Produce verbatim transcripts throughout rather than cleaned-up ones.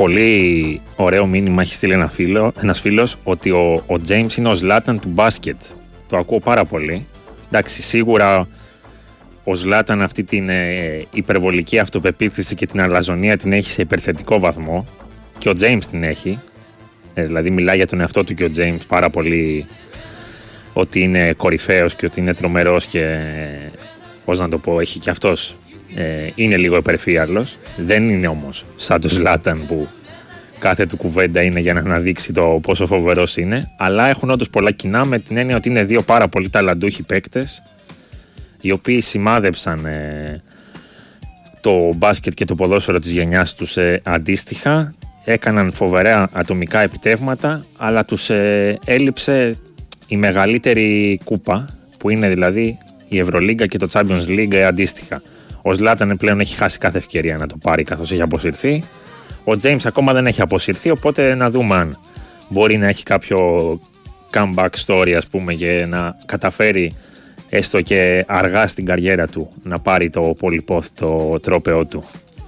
πολύ ωραίο μήνυμα έχει στείλει ένα φίλο, ένας φίλος ότι ο, ο James είναι ο Zlatan του μπάσκετ. Το ακούω πάρα πολύ. Εντάξει, σίγουρα ο Zlatan αυτή την ε, υπερβολική αυτοπεποίθηση και την αλαζονία την έχει σε υπερθετικό βαθμό και ο James την έχει. Ε, δηλαδή μιλάει για τον εαυτό του και ο James πάρα πολύ ότι είναι κορυφαίος και ότι είναι τρομερός και ε, πώς να το πω, έχει και αυτός. Ε, είναι λίγο υπερφύαλος. Δεν είναι όμως σαν το Zlatan που κάθε του κουβέντα είναι για να αναδείξει το πόσο φοβερός είναι, αλλά έχουν όντως πολλά κοινά με την έννοια ότι είναι δύο πάρα πολύ ταλαντούχοι παίκτες οι οποίοι σημάδεψαν ε, το μπάσκετ και το ποδόσφαιρο της γενιάς τους ε, αντίστοιχα, έκαναν φοβερά ατομικά επιτεύγματα, αλλά τους ε, έλειψε η μεγαλύτερη κούπα που είναι δηλαδή η Ευρωλίγκα και το Champions League ε, αντίστοιχα. Ο Zlatan πλέον έχει χάσει κάθε ευκαιρία να το πάρει καθώς έχει αποσυρθεί. Ο James ακόμα δεν έχει αποσυρθεί, οπότε να δούμε αν μπορεί να έχει κάποιο comeback story, ας πούμε, και να καταφέρει έστω και αργά στην καριέρα του να πάρει το πολυπόθητο τρόπεό του.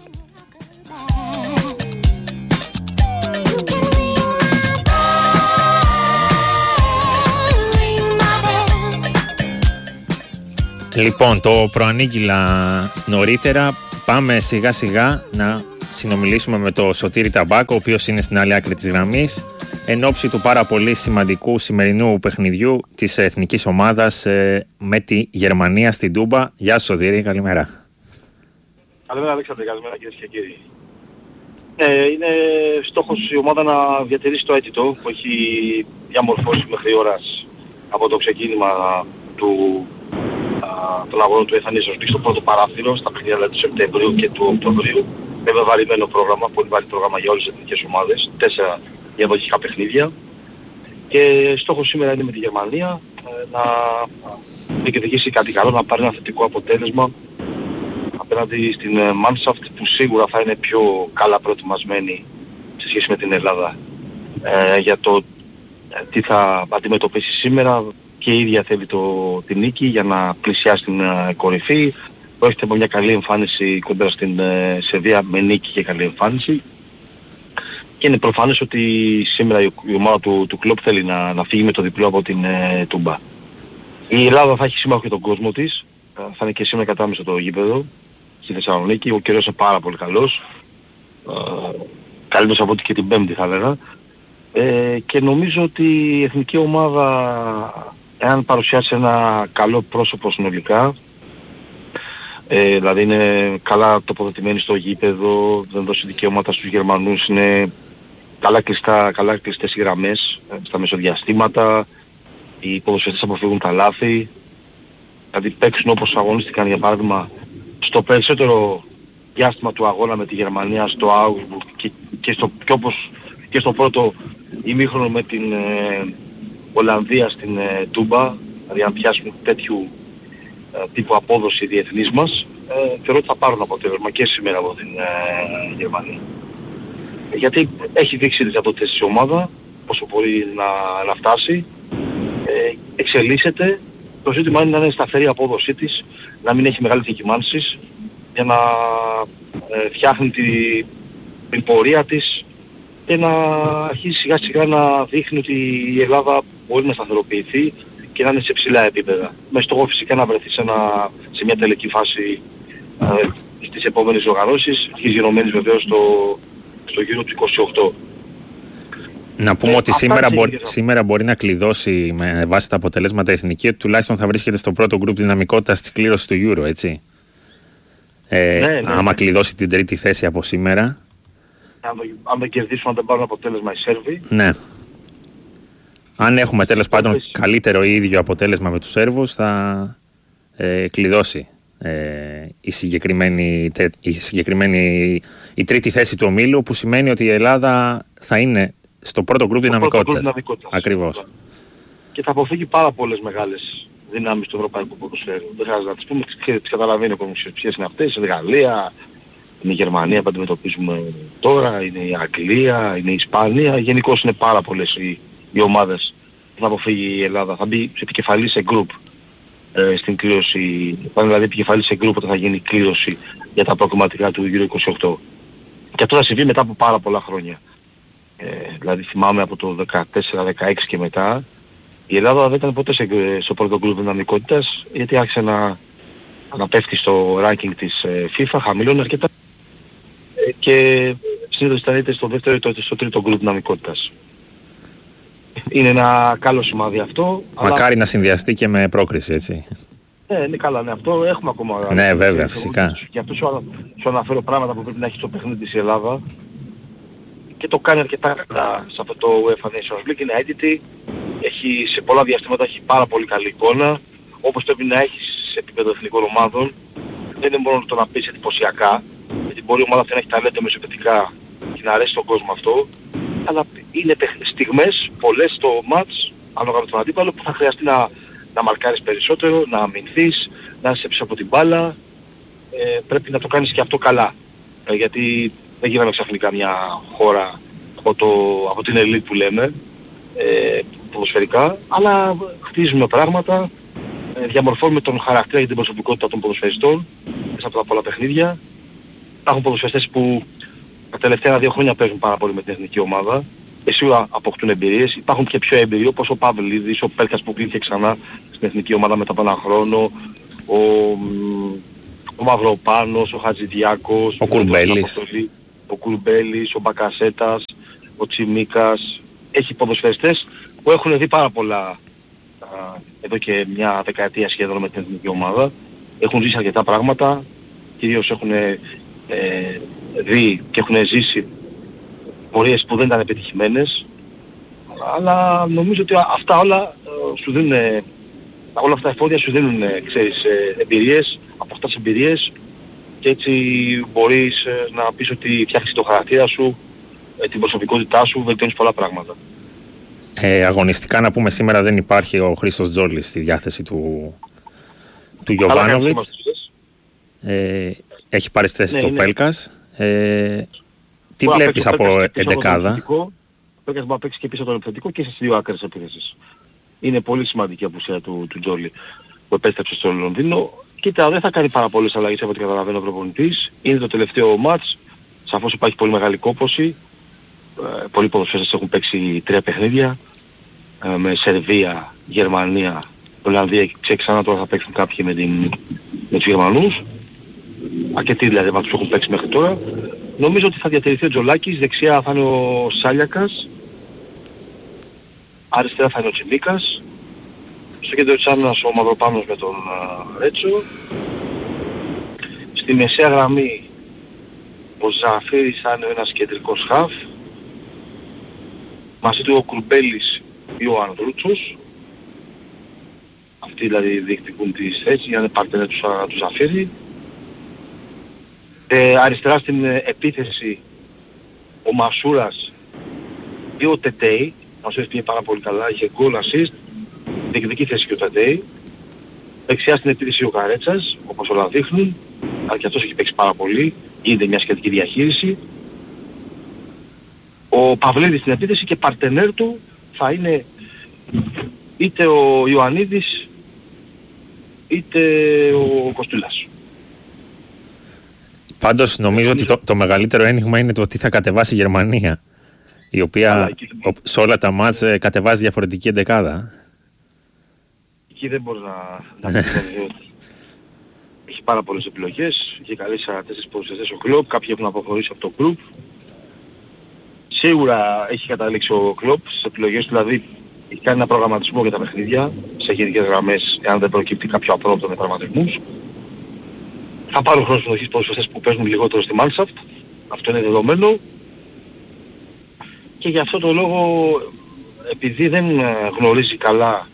Λοιπόν, το προανήγγυλα νωρίτερα. Πάμε σιγά σιγά να συνομιλήσουμε με το Σωτήρη Ταμπάκο, ο οποίος είναι στην άλλη άκρη της γραμμής, εν ώψη του πάρα πολύ σημαντικού σημερινού παιχνιδιού της εθνικής ομάδας ε, με τη Γερμανία στην Τούμπα. Γεια σου Σωτήρη, καλημέρα. Καλημέρα Αλέξανδρε, καλημέρα κυρίες και κύριοι. Ε, είναι στόχος η ομάδα να διατηρήσει το αίτητο που έχει διαμορφώσει μέχρι ώρας από το ξεκίνημα του των αγώνων του Εθνικής στο πρώτο παράθυρο, στα παιχνίδια του Σεπτεμβρίου και του Οκτωβρίου. Με βεβαρημένο πρόγραμμα, πολύ βαρύ πρόγραμμα για όλες τις εθνικές ομάδες, τέσσερα διαδοχικά παιχνίδια. Και στόχος σήμερα είναι με τη Γερμανία να διεκδικήσει κάτι καλό, να πάρει ένα θετικό αποτέλεσμα απέναντι στην Mannschaft που σίγουρα θα είναι πιο καλά προετοιμασμένη σε σχέση με την Ελλάδα ε, για το ε, τι θα αντιμετωπίσει σήμερα. Και η ίδια θέλει το, την νίκη για να πλησιάσει την uh, κορυφή. Πρόκειται από μια καλή εμφάνιση κοντά στην uh, Σερβία με νίκη και καλή εμφάνιση. Και είναι προφανές ότι σήμερα η, η ομάδα του, του κλόπ θέλει να, να φύγει με το διπλό από την uh, Τούμπα. Η Ελλάδα θα έχει σύμμαχο και τον κόσμο της. Uh, θα είναι και σήμερα κατάμεσα το γήπεδο στη Θεσσαλονίκη. Ο καιρός είναι πάρα πολύ καλός. Uh, καλύτερος από ό,τι και την Πέμπτη θα έλεγα. Ε, και νομίζω ότι η εθνική ομάδα, εάν παρουσιάσει ένα καλό πρόσωπο συνολικά, ε, δηλαδή είναι καλά τοποθετημένη στο γήπεδο, δεν δώσει δικαιώματα στους Γερμανούς, είναι καλά, κλειστά, καλά κλειστές οι γραμμές ε, στα μεσοδιαστήματα, οι ποδοσφαιριστές αποφύγουν τα λάθη, δηλαδή παίξουν όπως αγωνίστηκαν για παράδειγμα στο περισσότερο διάστημα του αγώνα με τη Γερμανία στο Augsburg και, και, στο, και όπως και στο πρώτο ημίχρονο με την ε, Ολλανδία στην ε, Τούμπα, δηλαδή αν πιάσουν τέτοιου ε, τύπου απόδοση διεθνής μας, ε, θεωρώ ότι θα πάρουν αποτέλεσμα και σήμερα από την ε, Γερμανία. Γιατί έχει δείξει δυνατότητες της ομάδα, πόσο μπορεί να, να φτάσει, ε, εξελίσσεται, το ζήτημα είναι να είναι σταθερή απόδοσή της, να μην έχει μεγάλη διακυμάνσεις, για να ε, φτιάχνει τη, την πορεία της και να αρχίσει σιγά σιγά να δείχνει ότι η Ελλάδα μπορεί να σταθεροποιηθεί και να είναι σε ψηλά επίπεδα. Με στόχο φυσικά να βρεθεί σε, ένα, σε μια τελική φάση ε, στις επόμενες οργανώσεις, γινωμένης βεβαίως στο, στο γύρο του είκοσι οκτώ. Να πούμε ε, ότι σήμερα μπορεί, σήμερα μπορεί να κλειδώσει με βάση τα αποτελέσματα εθνική, ότι τουλάχιστον θα βρίσκεται στο πρώτο γκρουπ δυναμικότητας της κλήρωσης του Euro, έτσι. Ε, ναι, ναι, άμα ναι. κλειδώσει την τρίτη θέση από σήμερα. Αν δεν κερδίσουν, αν δεν πάρουν αποτέλεσμα οι Σέρβοι. Ναι. Αν έχουμε τέλος πάντων καλύτερο ή ίδιο αποτέλεσμα με τους Σέρβους, θα ε, κλειδώσει ε, η, συγκεκριμένη, η συγκεκριμένη η τρίτη θέση του ομίλου, που σημαίνει ότι η Ελλάδα θα είναι στο πρώτο γκρουπ δυναμικότητας. Ακριβώς. Και θα αποφύγει πάρα πολλές μεγάλες δυνάμεις του ευρωπαϊκού ποδοσφαίρου. Δεν χρειάζεται να τις πούμε, τις καταλαβαίνει ο κόσμος ποιες είναι αυτές. Η Γαλλία, είναι η Γερμανία που αντιμετωπίζουμε τώρα, είναι η Αγγλία, είναι η Ισπανία. Γενικώς είναι πάρα πολλές οι, οι ομάδες που θα αποφύγει η Ελλάδα. Θα μπει σε επικεφαλή σε γκρουπ ε, στην κλήρωση. Θα είναι δηλαδή επικεφαλή σε γκρουπ όταν θα γίνει η κλήρωση για τα προκριματικά του Euro είκοσι οκτώ. Και αυτό θα συμβεί μετά από πάρα πολλά χρόνια. Ε, δηλαδή θυμάμαι από το δεκατέσσερα δεκαέξι και μετά, η Ελλάδα δεν ήταν ποτέ σε, στο πρώτο γκρουπ δυναμικότητας, γιατί άρχισε να, να πέφτει στο ranking της ε, FIFA, χαμηλώνει αρκετά ε, και συνήθως ήταν είτε στο δεύτερο είτε στο τρίτο γκρουπ δυναμικότητας. Είναι ένα καλό σημάδι αυτό. Μακάρι αλλά... να συνδυαστεί και με πρόκριση, έτσι. Ναι, είναι καλά, ναι, αυτό έχουμε ακόμα. Ναι, βέβαια, φυσικά. Και αυτό σου, σου αναφέρω πράγματα που πρέπει να έχει στο παιχνίδι της η Ελλάδα και το κάνει αρκετά καλά σε αυτό το UEFA Nations League, είναι έντιτη, έχει, σε πολλά διαστήματα έχει πάρα πολύ καλή εικόνα, όπως πρέπει να έχει σε επίπεδο εθνικών ομάδων. Δεν είναι μόνο το να πεις εντυπωσιακά, γιατί μπορεί η ομάδα αυτή να έχει ταλέντο μεσοπαιδικά και να αρέσει τον κόσμο αυτό, αλλά είναι στιγμές, πολλές στο match, ανάλογα με τον αντίπαλο, που θα χρειαστεί να, να μαρκάρεις περισσότερο, να αμυνθείς, να είσαι πίσω από την μπάλα. Ε, πρέπει να το κάνεις και αυτό καλά, ε, γιατί δεν γίναμε ξαφνικά μια χώρα από, το, από την ελίτ που λέμε, ε, ποδοσφαιρικά, αλλά χτίζουμε πράγματα, ε, διαμορφώνουμε τον χαρακτήρα και την προσωπικότητα των ποδοσφαιριστών μέσα από τα πολλά παιχνίδια. Υπάρχουν ποδοσφαιριστές που τα τελευταία δύο χρόνια παίζουν πάρα πολύ με την εθνική ομάδα και σίγουρα αποκτούν εμπειρίες. Υπάρχουν και πιο εμπειροί όπως ο Παυλίδης, ο Πέλκας που κλείθηκε ξανά στην εθνική ομάδα μετά από έναν χρόνο, ο, ο Μαυροπάνος, ο Χατζηδιάκος, ο Κουρμπέλης, ο, Κουρμπέλης, ο Μπακασέτας, ο Τσιμίκας. Έχει ποδοσφαιριστές που έχουν δει πάρα πολλά α, εδώ και μια δεκαετία σχεδόν με την εθνική ομάδα. Έχουν ζήσει αρκετά πράγματα, κυρίως έχουν ε, δει και έχουν ζήσει πορείες που δεν ήταν επιτυχημένες, αλλά νομίζω ότι αυτά όλα ε, σου δίνουν, όλα αυτά τα εφόδια σου δίνουν, ξέρεις, ε, εμπειρίες, από αυτές τις εμπειρίες, και έτσι μπορείς ε, να πεις ότι φτιάχνεις το χαρακτήρα σου, ε, την προσωπικότητά σου, βελτιώνεις πολλά πράγματα. Ε, αγωνιστικά να πούμε, σήμερα δεν υπάρχει ο Χρήστος Τζόλης στη διάθεση του, του Γιοβάνοβιτς. Ε, έχει πάρει θέση στο Πέλκας. Ε, τι Μπορεί βλέπεις από εντεκάδα? Ο Πέλκας μπορεί να παίξει και πίσω τον επιθετικό και στις δύο άκρες επίθεσης. Είναι πολύ σημαντική απουσία του, του Τζόλη που επέστρεψε στο Λονδίνο. Κοίτα, δεν θα κάνει πάρα πολλές αλλαγές από ό,τι καταλαβαίνει ο προπονητής. Είναι το τελευταίο μάτς. Σαφώς υπάρχει πολύ μεγάλη κόπωση. Ε, πολλοί ποδοσφαιριστές έχουν παίξει τρία παιχνίδια. Ε, με Σερβία, Γερμανία, Ολλανδία και ξανά τώρα θα παίξουν κάποιοι με, την, με τους Γερμανούς. Αρκετοί δηλαδή μας τους έχουν παίξει μέχρι τώρα. Νομίζω ότι θα διατηρηθεί ο Τζολάκης, δεξιά θα είναι ο Σάλιακας, αριστερά θα είναι ο Τσιμίκας, στο κέντρο της άμυνας ο Μαυροπάνος με τον uh, Ρέτσο, στη μεσαία γραμμή ο Ζαφίρης θα είναι ένας κεντρικός χαφ, μαζί του ο Κουρμπέλης ή ο Ανδρούτσος, αυτοί δηλαδή διεκδικούν τις θέσεις για να είναι παρτενέ του, του Ζαφίρη. Ε, αριστερά στην ε, επίθεση ο Μασούρας ή ο Τετέι. Ο Μασούρας πήγε πάρα πολύ καλά, είχε goal assist, διεκδική θέση και ο Τετέι. Δεξιά στην επίθεση ο Καρέτσας, όπως όλα δείχνουν, αλλά και αυτός έχει παίξει πάρα πολύ, γίνεται μια σχετική διαχείριση. Ο Παυλίδης στην επίθεση και παρτενέρ του θα είναι είτε ο Ιωαννίδης είτε ο Κοστούλας. Πάντως νομίζω ότι το, το μεγαλύτερο ένιγμα είναι το τι θα κατεβάσει η Γερμανία, η οποία σε όλα τα μάτς κατεβάζει διαφορετική εντεκάδα. Εκεί δεν μπορεί να, να πει έχει πάρα πολλές επιλογές, έχει καλέσει σαράντα τέσσερις ποδοσφαιριστές ο Κλοπ, κάποιοι έχουν αποχωρήσει από το Group. Σίγουρα έχει καταλήξει ο Κλοπ στις επιλογές του, δηλαδή έχει κάνει ένα προγραμματισμό για τα παιχνίδια, σε γενικές γραμμές, εάν δεν προκύπτει κάποιο απρόοπτο με τραυματισμούς. Θα πάρουν χρόνο συνοχής ποδοσφαιριστές που παίζουν λιγότερο στη Mannschaft, αυτό είναι δεδομένο. Και για αυτό το λόγο, επειδή δεν γνωρίζει καλά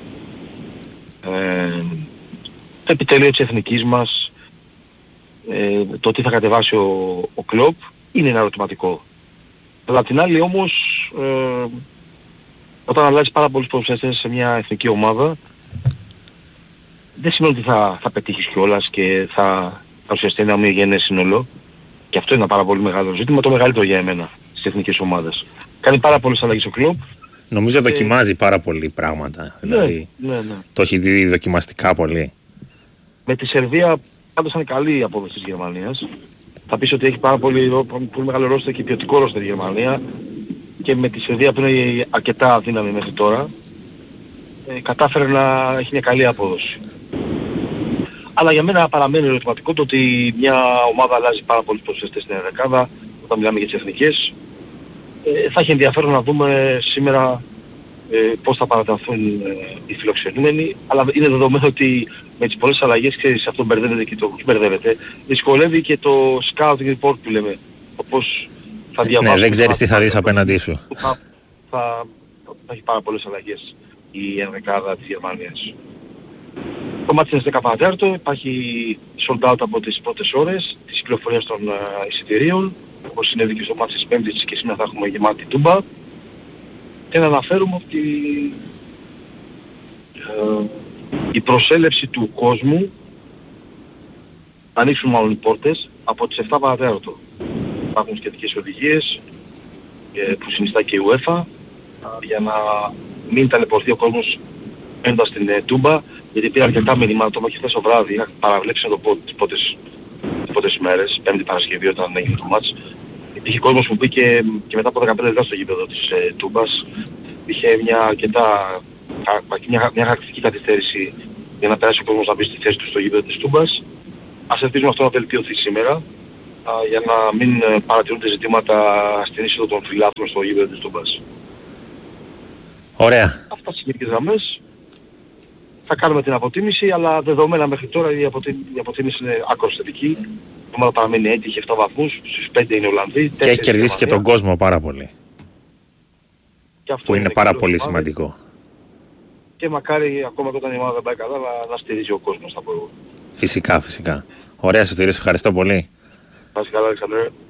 ε, το επιτελείο της εθνικής μας, ε, το τι θα κατεβάσει ο, ο Κλοπ, είναι ένα ερωτηματικό. Αλλά απ' την άλλη όμως, ε, όταν αλλάζει πάρα πολλούς ποδοσφαιριστές σε μια εθνική ομάδα, δεν σημαίνει ότι θα, θα πετύχεις κιόλας και θα, θα ουσιαστεί ένα ομοιογενές σύνολο. Και αυτό είναι ένα πάρα πολύ μεγάλο ζήτημα, το μεγαλύτερο για εμένα στις εθνικές ομάδες. Κάνει πάρα πολλές αλλαγές ο Κλοπ. Νομίζω και... δοκιμάζει πάρα πολύ πράγματα. Ναι, δηλαδή, ναι, ναι. Το έχει δει δοκιμαστικά πολύ. Με τη Σερβία πάντως ήταν καλή η απόδοση της Γερμανίας. θα πεις ότι έχει πάρα πολύ, πολύ μεγάλο ρόστερ και ποιοτικό ρόστερ η Γερμανία και με τη Σουηδία που είναι αρκετά αδύναμη μέχρι τώρα ε, κατάφερε να έχει μια καλή απόδοση. Αλλά για μένα παραμένει ερωτηματικό το ότι μια ομάδα αλλάζει πάρα πολλούς ποδοσφαιριστές στην δεκάδα όταν μιλάμε για τις εθνικές. Ε, θα έχει ενδιαφέρον να δούμε σήμερα ε, πώς θα παραταθούν ε, οι φιλοξενούμενοι, αλλά είναι δεδομένο ότι με τις πολλές αλλαγές, ξέρεις, αυτό μπερδεύεται και το μπερδεύεται, δυσκολεύει και το scouting report που λέμε, όπως θα διαβάσεις. Ναι, δεν ξέρεις τι θα δεις απέναντί σου. Θα, θα, θα έχει πάρα πολλές αλλαγές η ενδεκάδα της Γερμανίας. Το μάτι είναι στις δέκα παρά τέταρτο, υπάρχει sold out από τις πρώτες ώρες της κυκλοφορίας των uh, εισιτηρίων, όπως συνέβη και στο μάτι της Πέμπτης και σήμερα θα έχουμε γεμάτη Τούμπα. Και να αναφέρουμε ότι uh, η προσέλευση του κόσμου, θα ανοίξουν μάλλον οι πόρτες, από τις επτά παρά τέταρτο. Υπάρχουν σχετικές οδηγίες uh, που συνιστά και η UEFA uh, για να μην ταλαιπωρηθεί ο κόσμος μένοντας στην uh, Τούμπα. Γιατί πήρα αρκετά μηνύματα, το έχω χθες το βράδυ, είχα παραβλέψει να το πω τις πρώτες, τις πρώτες μέρες, Πέμπτη Παρασκευή όταν έγινε το μάτς. Υπήρχε κόσμος που μπήκε και μετά από δεκαπέντε λεπτά στο γήπεδο της ε, Τούμπας. Είχε μια αρκετά, μια, μια χαρακτηριστική καθυστέρηση για να περάσει ο κόσμος να μπει στη θέση του στο γήπεδο της Τούμπας. Ας ελπίζουμε αυτό να βελτιωθεί σήμερα, α, για να μην παρατηρούνται ζητήματα στην είσοδο των φιλάθλων στο γήπεδο της Τούμπας. Ωραία. Αυτά στις γενικές γραμμές. Θα κάνουμε την αποτίμηση, αλλά δεδομένα μέχρι τώρα η, αποτί... η αποτίμηση είναι άκρως θετική. Η ομάδα παραμένει έτυχη, επτά βαθμούς, στους πέντε είναι Ολλανδοί. Και έχει κερδίσει και τον κόσμο πάρα πολύ. Και αυτό που είναι, είναι πάρα πολύ ομάδα. Σημαντικό. Και μακάρι ακόμα και όταν η ομάδα δεν πάει καλά να, να στηρίζει ο κόσμος, θα πω εγώ. Φυσικά, φυσικά. Ωραία, Σωτήρη, ευχαριστώ πολύ. Πας καλά, Αλεξανδρέ.